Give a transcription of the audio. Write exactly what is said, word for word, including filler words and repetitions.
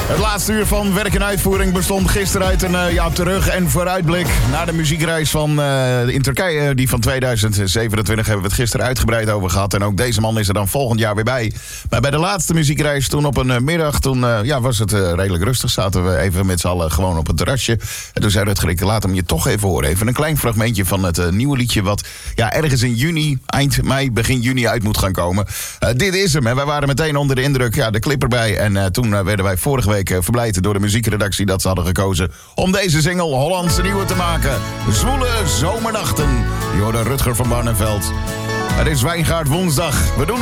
Het laatste uur van Werk en Uitvoering bestond gisteren uit een uh, ja, terug- en vooruitblik naar de muziekreis van uh, in Turkije. Die van tweeduizend zevenentwintig hebben we het gisteren uitgebreid over gehad. En ook deze man is er dan volgend jaar weer bij. Maar bij de laatste muziekreis, toen op een uh, middag, toen uh, ja, was het uh, redelijk rustig. Zaten we even met z'n allen gewoon op het terrasje. En toen zei Rutger, ik laat hem je toch even horen. Even een klein fragmentje van het uh, nieuwe liedje wat ja, ergens in juni, eind mei, begin juni uit moet gaan komen. Uh, dit is hem. En wij waren meteen onder de indruk. Ja, de clip erbij. En uh, toen uh, werden wij vorige week uh, verblijd door de muziekredactie dat ze hadden gekozen om deze single Hollandse Nieuwe te maken. Zwoele zomernachten. Je hoorde Rutger van Barneveld. Het is Wijngaard woensdag. We doen